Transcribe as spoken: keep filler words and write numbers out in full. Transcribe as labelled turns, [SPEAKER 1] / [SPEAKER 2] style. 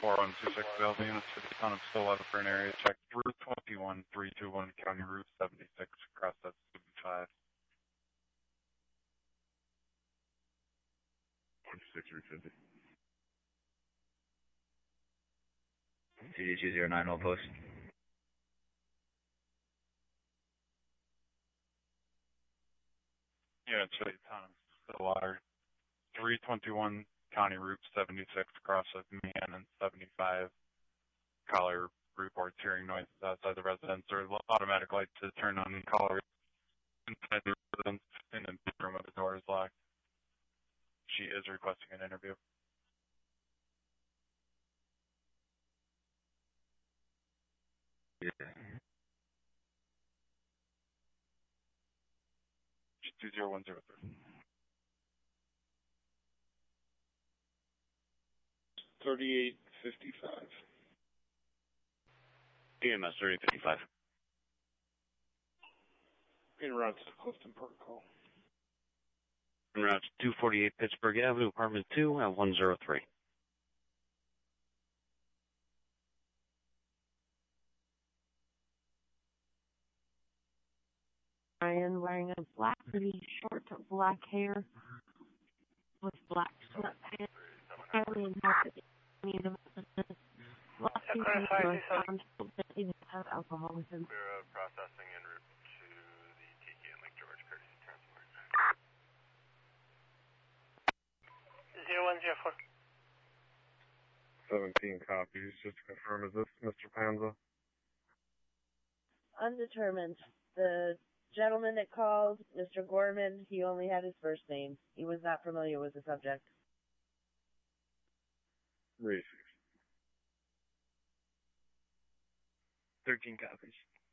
[SPEAKER 1] four one two six Available units for the town of Stillwater for an area check. Route twenty-one three two one, County Route seventy-six, across that five.
[SPEAKER 2] twenty-six Route fifty.
[SPEAKER 3] C D two zero nine, all post.
[SPEAKER 1] Units for the town of Stillwater. three twenty-one County Route seventy-six, across of Manhattan seventy-five. Caller reports hearing noises outside the residence. There's automatic lights to turn on. Caller inside the residence in the room with the door is locked. She is requesting an interview.
[SPEAKER 3] Yeah.
[SPEAKER 1] two zero one zero three.
[SPEAKER 4] thirty-eight fifty-five.
[SPEAKER 5] E M S thirty fifty-five.
[SPEAKER 4] En route to the Clifton Protocol.
[SPEAKER 5] En route to two forty-eight Pittsburgh Avenue, apartment two at one zero three.
[SPEAKER 6] Ryan wearing a black hoodie, short black hair with black sweatpants, carrying market need of black people found that he has alcohol with him.
[SPEAKER 7] We're uh, processing en route to the T K and Lake George courtesy transport. Zero one zero four.
[SPEAKER 2] seventeen copies. Just to confirm, is this Mister Panza?
[SPEAKER 8] Undetermined. The gentleman that called, Mister Gorman, he only had his first name. He was not familiar with the subject.
[SPEAKER 2] Racist.
[SPEAKER 9] thirteen copies.